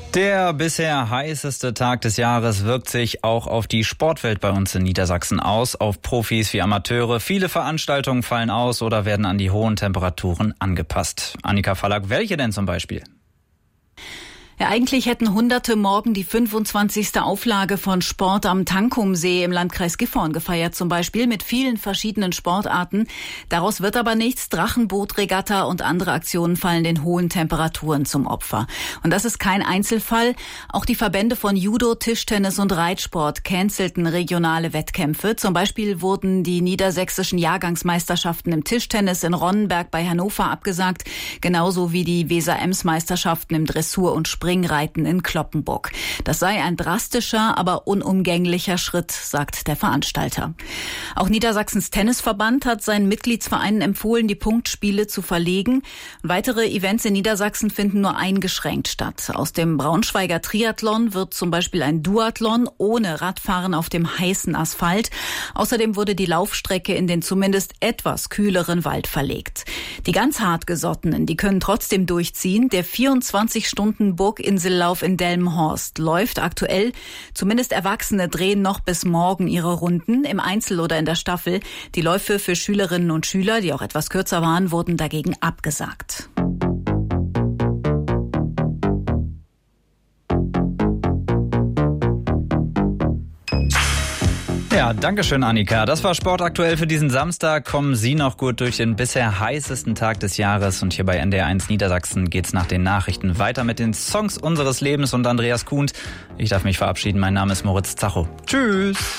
Der bisher heißeste Tag des Jahres wirkt sich auch auf die Sportwelt bei uns in Niedersachsen aus, auf Profis wie Amateure. Viele Veranstaltungen fallen aus oder werden an die hohen Temperaturen angepasst. Annika Fallack, welche denn zum Beispiel? Ja, eigentlich hätten Hunderte morgen die 25. Auflage von Sport am Tankumsee im Landkreis Gifhorn gefeiert, zum Beispiel mit vielen verschiedenen Sportarten. Daraus wird aber nichts. Drachenbootregatta und andere Aktionen fallen den hohen Temperaturen zum Opfer. Und das ist kein Einzelfall. Auch die Verbände von Judo, Tischtennis und Reitsport cancelten regionale Wettkämpfe. Zum Beispiel wurden die niedersächsischen Jahrgangsmeisterschaften im Tischtennis in Ronnenberg bei Hannover abgesagt, genauso wie die Weser-Ems-Meisterschaften im Dressur- und Springreiten in Cloppenburg. Das sei ein drastischer, aber unumgänglicher Schritt, sagt der Veranstalter. Auch Niedersachsens Tennisverband hat seinen Mitgliedsvereinen empfohlen, die Punktspiele zu verlegen. Weitere Events in Niedersachsen finden nur eingeschränkt statt. Aus dem Braunschweiger Triathlon wird zum Beispiel ein Duathlon ohne Radfahren auf dem heißen Asphalt. Außerdem wurde die Laufstrecke in den zumindest etwas kühleren Wald verlegt. Die ganz hartgesottenen, die können trotzdem durchziehen. Der 24-Stunden-Burginsellauf in Delmenhorst läuft aktuell. Zumindest Erwachsene drehen noch bis morgen ihre Runden im Einzel oder in der Staffel. Die Läufe für Schülerinnen und Schüler, die auch etwas kürzer waren, wurden dagegen abgesagt. Ja, danke schön, Annika. Das war Sport aktuell für diesen Samstag. Kommen Sie noch gut durch den bisher heißesten Tag des Jahres. Und hier bei NDR1 Niedersachsen geht's nach den Nachrichten weiter mit den Songs unseres Lebens und Andreas Kuhn. Ich darf mich verabschieden. Mein Name ist Moritz Zacho. Tschüss.